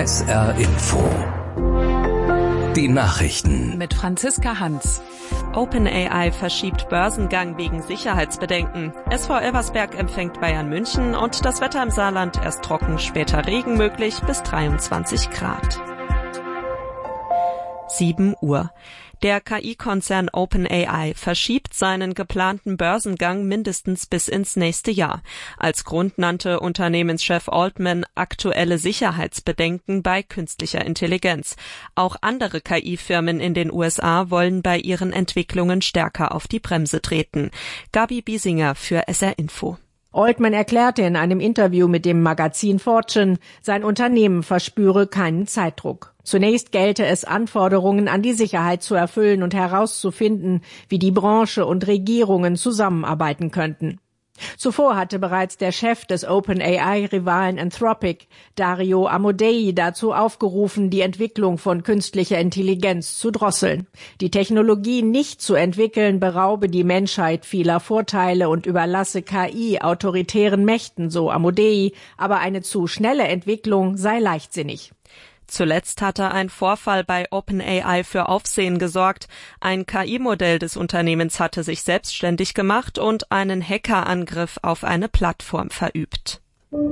SR Info. Die Nachrichten. Mit Franziska Hans. OpenAI verschiebt Börsengang wegen Sicherheitsbedenken. SV Elversberg empfängt Bayern München und das Wetter im Saarland erst trocken, später Regen möglich bis 23 Grad. 7 Uhr. Der KI-Konzern OpenAI verschiebt seinen geplanten Börsengang mindestens bis ins nächste Jahr. Als Grund nannte Unternehmenschef Altman aktuelle Sicherheitsbedenken bei künstlicher Intelligenz. Auch andere KI-Firmen in den USA wollen bei ihren Entwicklungen stärker auf die Bremse treten. Gabi Biesinger für SR Info. Altman erklärte in einem Interview mit dem Magazin Fortune, sein Unternehmen verspüre keinen Zeitdruck. Zunächst gelte es, Anforderungen an die Sicherheit zu erfüllen und herauszufinden, wie die Branche und Regierungen zusammenarbeiten könnten. Zuvor hatte bereits der Chef des OpenAI-Rivalen Anthropic, Dario Amodei, dazu aufgerufen, die Entwicklung von künstlicher Intelligenz zu drosseln. Die Technologie nicht zu entwickeln, beraube die Menschheit vieler Vorteile und überlasse KI autoritären Mächten, so Amodei, aber eine zu schnelle Entwicklung sei leichtsinnig. Zuletzt hatte ein Vorfall bei OpenAI für Aufsehen gesorgt. Ein KI-Modell des Unternehmens hatte sich selbstständig gemacht und einen Hackerangriff auf eine Plattform verübt.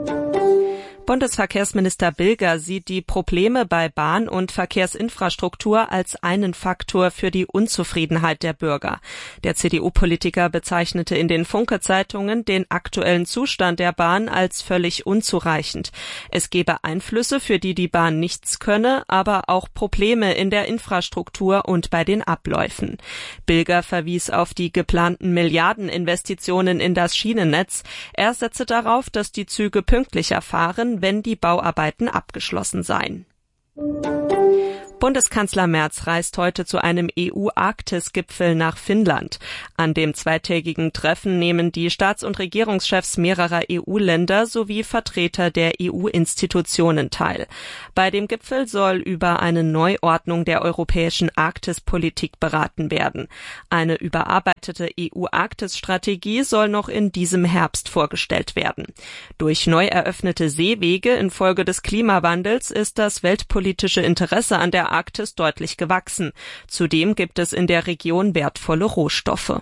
Bundesverkehrsminister Bilger sieht die Probleme bei Bahn- und Verkehrsinfrastruktur als einen Faktor für die Unzufriedenheit der Bürger. Der CDU-Politiker bezeichnete in den Funke-Zeitungen den aktuellen Zustand der Bahn als völlig unzureichend. Es gebe Einflüsse, für die die Bahn nichts könne, aber auch Probleme in der Infrastruktur und bei den Abläufen. Bilger verwies auf die geplanten Milliardeninvestitionen in das Schienennetz. Er setze darauf, dass die Züge pünktlicher fahren, wenn die Bauarbeiten abgeschlossen seien. Bundeskanzler Merz reist heute zu einem EU-Arktis-Gipfel nach Finnland. An dem zweitägigen Treffen nehmen die Staats- und Regierungschefs mehrerer EU-Länder sowie Vertreter der EU-Institutionen teil. Bei dem Gipfel soll über eine Neuordnung der europäischen Arktispolitik beraten werden. Eine überarbeitete EU-Arktis-Strategie soll noch in diesem Herbst vorgestellt werden. Durch neu eröffnete Seewege infolge des Klimawandels ist das weltpolitische Interesse an der Arktis deutlich gewachsen. Zudem gibt es in der Region wertvolle Rohstoffe.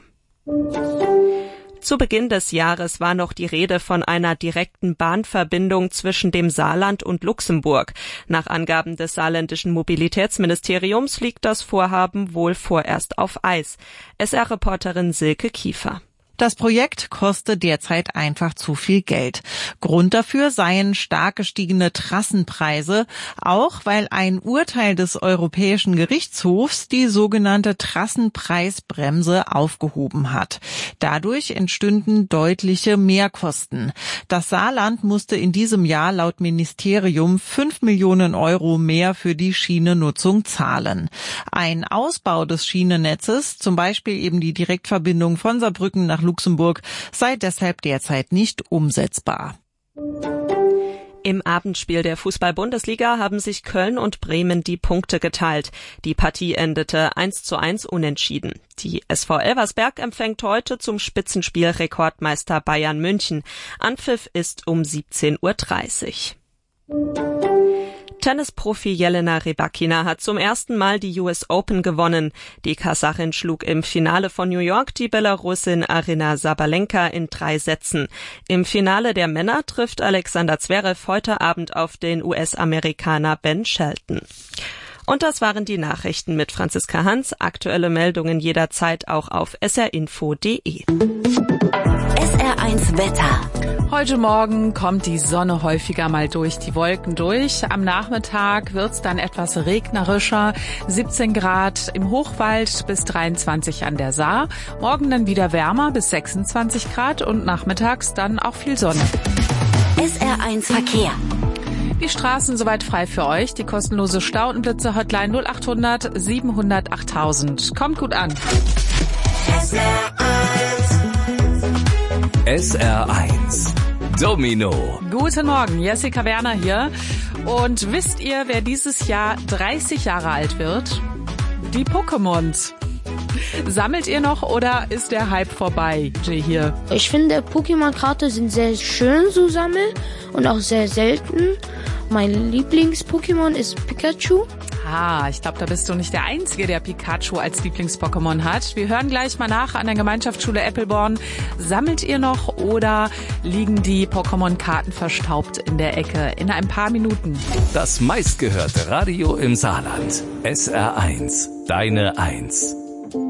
Zu Beginn des Jahres war noch die Rede von einer direkten Bahnverbindung zwischen dem Saarland und Luxemburg. Nach Angaben des saarländischen Mobilitätsministeriums liegt das Vorhaben wohl vorerst auf Eis. SR-Reporterin Silke Kiefer. Das Projekt koste derzeit einfach zu viel Geld. Grund dafür seien stark gestiegene Trassenpreise, auch weil ein Urteil des Europäischen Gerichtshofs die sogenannte Trassenpreisbremse aufgehoben hat. Dadurch entstünden deutliche Mehrkosten. Das Saarland musste in diesem Jahr laut Ministerium 5 Millionen Euro mehr für die Schienennutzung zahlen. Ein Ausbau des Schienennetzes, zum Beispiel eben die Direktverbindung von Saarbrücken nach Luxemburg, sei deshalb derzeit nicht umsetzbar. Im Abendspiel der Fußball-Bundesliga haben sich Köln und Bremen die Punkte geteilt. Die Partie endete 1:1 unentschieden. Die SV Elversberg empfängt heute zum Spitzenspiel Rekordmeister Bayern München. Anpfiff ist um 17:30 Uhr. Tennisprofi Jelena Rybakina hat zum ersten Mal die US Open gewonnen. Die Kasachin schlug im Finale von New York die Belarusin Aryna Sabalenka in 3 Sätzen. Im Finale der Männer trifft Alexander Zverev heute Abend auf den US-Amerikaner Ben Shelton. Und das waren die Nachrichten mit Franziska Hans. Aktuelle Meldungen jederzeit auch auf srinfo.de. SR1 Wetter. Heute Morgen kommt die Sonne häufiger mal durch die Wolken durch. Am Nachmittag wird's dann etwas regnerischer. 17 Grad im Hochwald bis 23 an der Saar. Morgen dann wieder wärmer bis 26 Grad und nachmittags dann auch viel Sonne. SR1 Verkehr. Die Straßen soweit frei für euch. Die kostenlose Stau- und Blitze-Hotline 0800 700 8000. Kommt gut an. SR1 Domino. Guten Morgen, Jessica Werner hier. Und wisst ihr, wer dieses Jahr 30 Jahre alt wird? Die Pokémons. Sammelt ihr noch oder ist der Hype vorbei? Jay hier. Ich finde, Pokémon-Karten sind sehr schön zu sammeln und auch sehr selten. Mein Lieblings-Pokémon ist Pikachu. Ich glaube, da bist du nicht der Einzige, der Pikachu als Lieblings-Pokémon hat. Wir hören gleich mal nach an der Gemeinschaftsschule Eppelborn. Sammelt ihr noch oder liegen die Pokémon-Karten verstaubt in der Ecke? In ein paar Minuten. Das meistgehörte Radio im Saarland. SR1, deine 1.